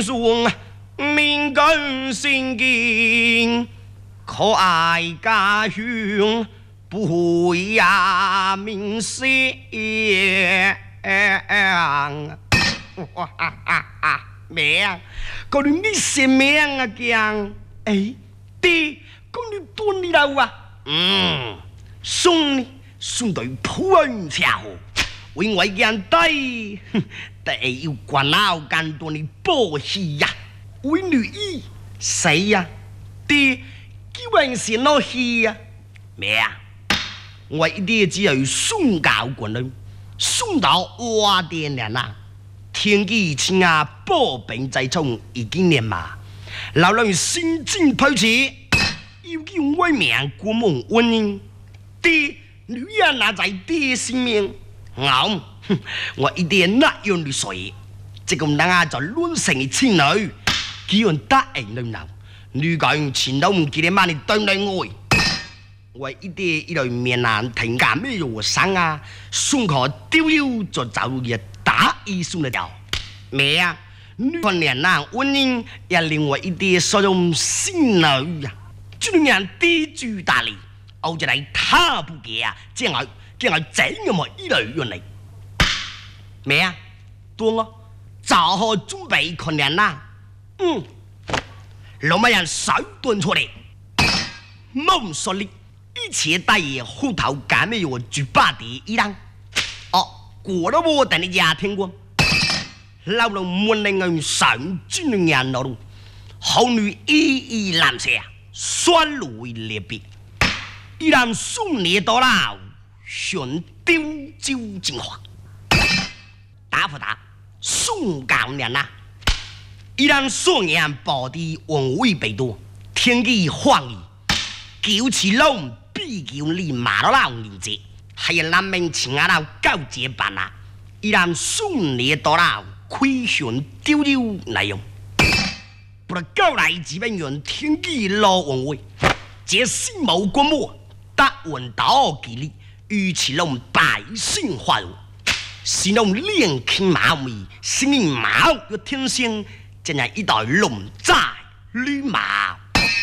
英雄命根心经，可爱家乡不会呀明色。命，嗰你你什命啊讲？哎，爹，嗰你多你老啊？送对普恩桥，为我人低，得要关老干多你保喜呀，为女儿谁呀？爹，基本是老喜呀，咩啊？我一定只有送教过人，送到我的人呐。天机亲啊，保病在冲已经年嘛，老人心境推迟，要叫为命过梦婚姻。爹，女人拿在爹性命，我一定那样的水，这个人啊就乱成的亲女，只要答应你闹，女讲前头唔记得买你对你爱。我一定一来面南停干咩药生啊，送可丢丢就走入打一送的掉。咩啊？女คน年呐，婚姻也令我一啲所用心女啊，就令人低住大理，我就嚟他不给啊，这样怎么一来用嚟？咩啊？多我早好准备คน年呐，老乜人手端出嚟，冇说你。一切大爷后头干没有举把的一样，过了我等你家听过，老龙门令人上军人老龙，后女一蓝色，酸路裂别，一然送你到了，选丢酒精华，打不打？送高人呐，一然送人保的文威北多，天机荒意，九起龙。必叫你马老年节，还有南明前下老高阶班啊！依然送你到了亏损丢丢内容，不得高来几本人天机老文威，这心无官莫，答问到给力，与其让百姓化入，是让练轻马尾，是你马有天性，真係一代龙在绿马。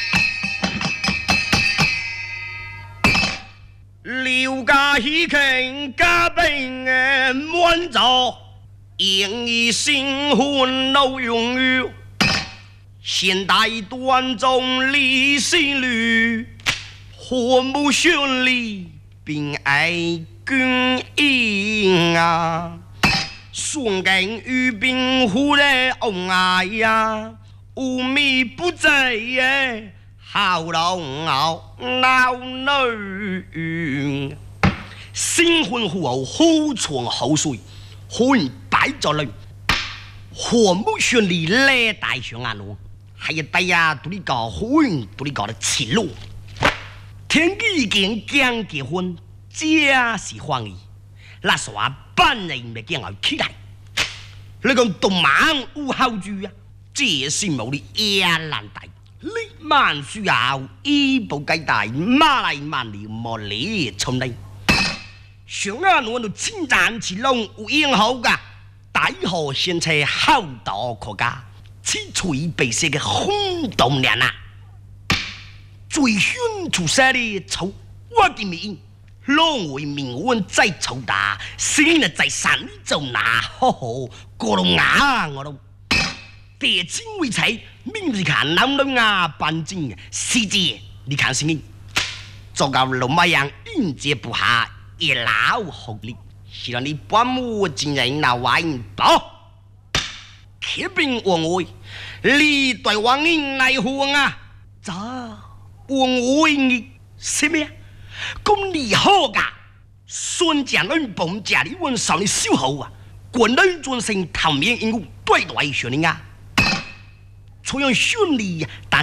刘家喜庆家兵嘅滿座，迎以新婚老永裕，現代端中李新侶，和睦順利並愛君應啊，雙更與兵虎嘅恩愛呀，無米不濟嘅。好龍牛鬧女，新婚後後好床好睡，婚擺咗嚟，和睦順利咧大上眼路，係啊第啊對你個婚對你個的前路，天已經將結婚，這是歡喜，那是話本人咪將來期待，你講動漫有後住啊，這是冇你也難大。你萬需要一步計大，馬來萬里莫理從嚟。上岸我哋千讚之龍有英豪噶，大河先車好多國家，此隨被射嘅轟動人啊！最炫出色的丑，我嘅面浪為命運再醜大，先係在山中拿，呵呵，過到牙我都。대칭위차민지간남릉아 반증시지你看是你做到老马样应接不下也老好力希望你半母今人那玩到铁兵王位你对王人来护啊咋王位你什么咁你好噶孙家人帮家里问少你小好啊滚人专身头面因对对选你啊出样顺利但